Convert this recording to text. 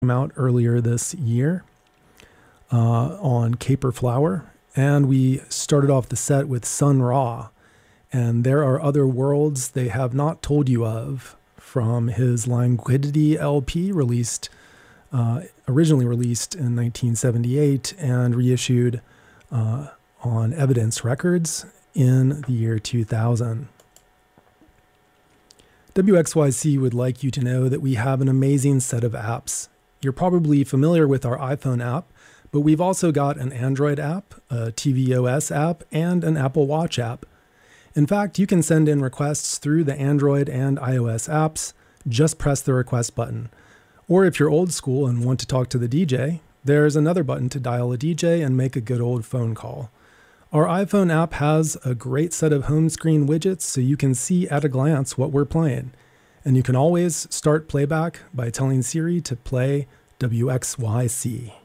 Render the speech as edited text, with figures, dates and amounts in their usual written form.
came out earlier this year on Caper Flower. And we started off the set with Sun Ra. And There Are Other Worlds They Have Not Told You Of from his Languidity LP, originally released in 1978 and reissued on Evidence Records in the year 2000. WXYC would like you to know that we have an amazing set of apps. You're probably familiar with our iPhone app, but we've also got an Android app, a tvOS app, and an Apple Watch app. In fact, you can send in requests through the Android and iOS apps. Just press the request button. Or if you're old school and want to talk to the DJ, there's another button to dial a DJ and make a good old phone call. Our iPhone app has a great set of home screen widgets so you can see at a glance what we're playing. And you can always start playback by telling Siri to play WXYC.